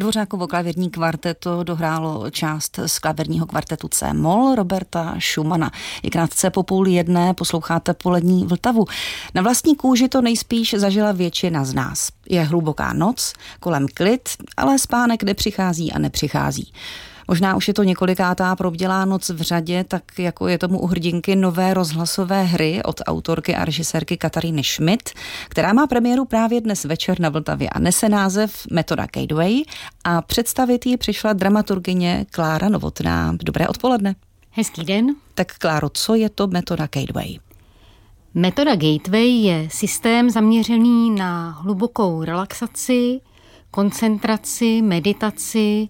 Dvořákovo klavírní kvarteto dohrálo část z klavírního kvartetu C-moll Roberta Schumana. I krátce po 12:30 posloucháte Polední Vltavu. Na vlastní kůži to nejspíš zažila většina z nás. Je hluboká noc, kolem klid, ale spánek nepřichází a nepřichází. Možná už je to několikátá probdělá noc v řadě, tak jako je tomu u hrdinky nové rozhlasové hry od autorky a režisérky Kataríny Schmidt, která má premiéru právě dnes večer na Vltavě a nese název Metoda Gateway a představit ji přišla dramaturgyně Klára Novotná. Dobré odpoledne. Hezký den. Tak Kláro, co je to Metoda Gateway? Metoda Gateway je systém zaměřený na hlubokou relaxaci, koncentraci, meditaci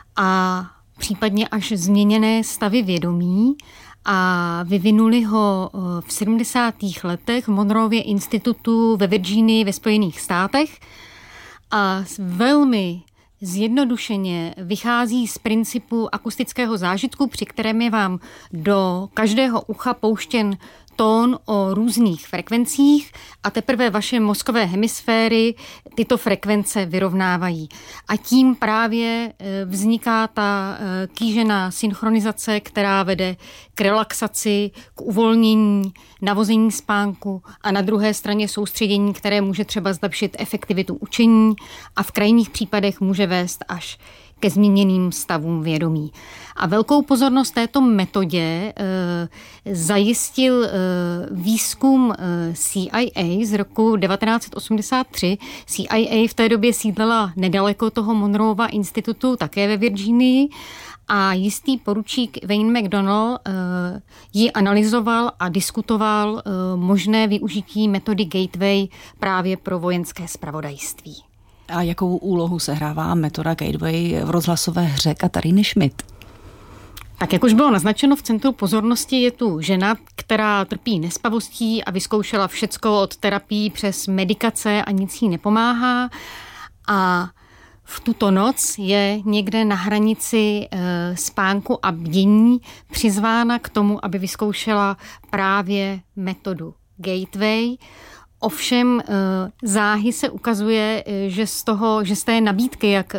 a případně až změněné stavy vědomí a vyvinuli ho v 70. letech v Monroevě institutu ve Virginii ve Spojených státech a velmi zjednodušeně vychází z principu akustického zážitku, při kterém je vám do každého ucha pouštěn tón o různých frekvencích a teprve vaše mozkové hemisféry tyto frekvence vyrovnávají. A tím právě vzniká ta kýžená synchronizace, která vede k relaxaci, k uvolnění, navození spánku a na druhé straně soustředění, které může třeba zlepšit efektivitu učení a v krajních případech může vést až ke změněným stavům vědomí. A velkou pozornost této metodě zajistil výzkum CIA z roku 1983. CIA v té době sídlela nedaleko toho Monroeva institutu, také ve Virginii, a jistý poručík Wayne McDonnell ji analyzoval a diskutoval možné využití metody Gateway právě pro vojenské zpravodajství. A jakou úlohu sehrává Metoda Gateway v rozhlasové hře Kataríny Schmidt? Tak jak už bylo naznačeno, v centru pozornosti je tu žena, která trpí nespavostí a vyzkoušela všecko od terapií přes medikace a nic jí nepomáhá. A v tuto noc je někde na hranici spánku a bdění přizvána k tomu, aby vyzkoušela právě metodu Gateway. Ovšem záhy se ukazuje, že z té nabídky, jak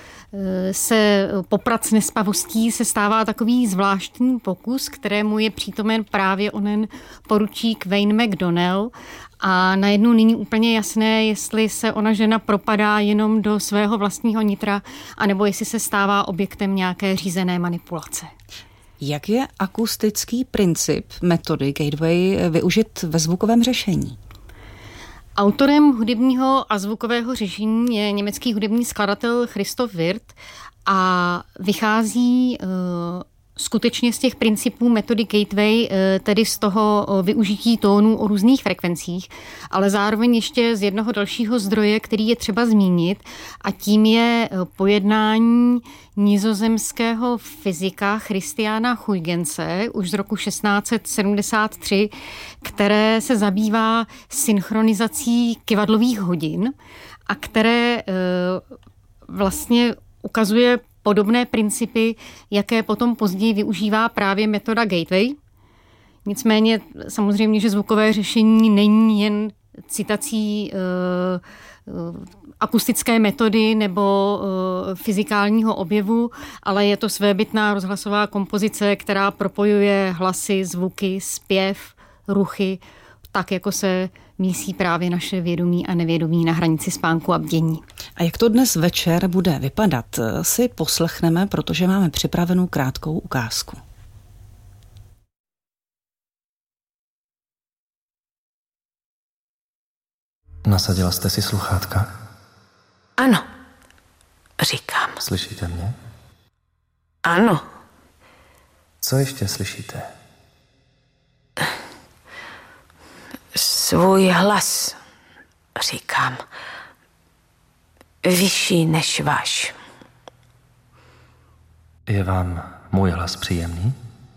se poprat s nespavostí, se stává takový zvláštní pokus, kterému je přítomen právě onen poručík Wayne McDonnell. A najednou není úplně jasné, jestli se ona žena propadá jenom do svého vlastního nitra, anebo jestli se stává objektem nějaké řízené manipulace. Jak je akustický princip metody Gateway využit ve zvukovém řešení? Autorem hudebního a zvukového řešení je německý hudební skladatel Christoph Wirth a vychází skutečně z těch principů metody Gateway, tedy z toho využití tónů o různých frekvencích, ale zároveň ještě z jednoho dalšího zdroje, který je třeba zmínit, a tím je pojednání nizozemského fyzika Christiana Huygense už z roku 1673, které se zabývá synchronizací kyvadlových hodin a které vlastně ukazuje podobné principy, jaké potom později využívá právě metoda Gateway. Nicméně samozřejmě, že zvukové řešení není jen citací akustické metody nebo fyzikálního objevu, ale je to svébytná rozhlasová kompozice, která propojuje hlasy, zvuky, zpěv, ruchy, tak jako se mísí právě naše vědomí a nevědomí na hranici spánku a bdění. A jak to dnes večer bude vypadat, si poslechneme, protože máme připravenou krátkou ukázku. Nasadila jste si sluchátka? Ano, říkám. Slyšíte mě? Ano. Co ještě slyšíte? Svůj hlas, říkám. Vyšší než váš. Je vám můj hlas příjemný?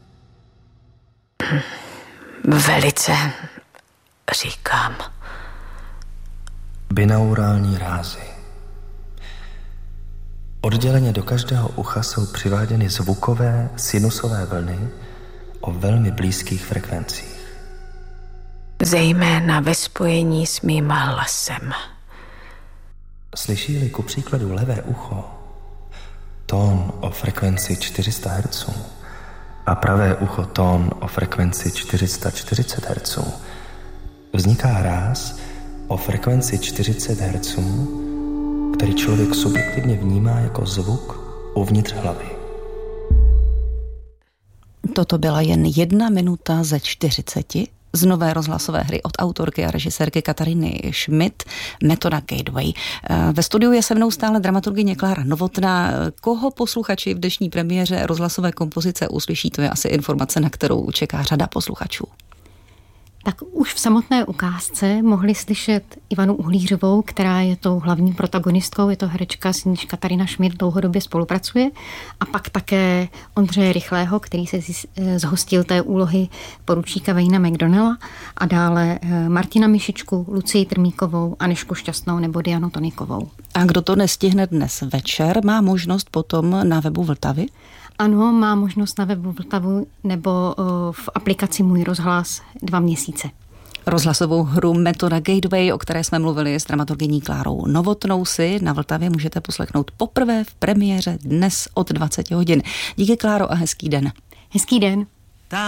Velice, říkám. Binaurální rázy. Odděleně do každého ucha jsou přiváděny zvukové sinusové vlny o velmi blízkých frekvencích. Zejména ve spojení s mým hlasem. Slyší-li ku příkladu levé ucho tón o frekvenci 400 Hz a pravé ucho tón o frekvenci 440 Hz, vzniká hráz o frekvenci 40 Hz, který člověk subjektivně vnímá jako zvuk uvnitř hlavy. Toto byla jen 1 minuta ze 40 z nové rozhlasové hry od autorky a režisérky Katariny Schmidt, Metoda Gateway. Ve studiu je se mnou stále dramaturgyně Klára Novotná. Koho posluchači v dnešní premiéře rozhlasové kompozice uslyší, to je asi informace, na kterou čeká řada posluchačů. Tak už v samotné ukázce mohli slyšet Ivanu Uhlířovou, která je tou hlavní protagonistkou, je to herečka, s níž Katarina Schmidt dlouhodobě spolupracuje, a pak také Ondřeje Rychlého, který se zhostil té úlohy poručíka Wayna McDonnella, a dále Martina Mišičku, Lucii Trmíkovou, Anežku Šťastnou nebo Dianu Tonikovou. A kdo to nestihne dnes večer, má možnost potom na webu Vltavy? Ano, má možnost na webu Vltavu nebo v aplikaci Můj rozhlas 2 měsíce. Rozhlasovou hru Metoda Gateway, o které jsme mluvili s dramaturgyní Klárou Novotnou, si na Vltavě můžete poslechnout poprvé v premiéře dnes od 20 hodin. Díky, Kláro, a hezký den. Hezký den.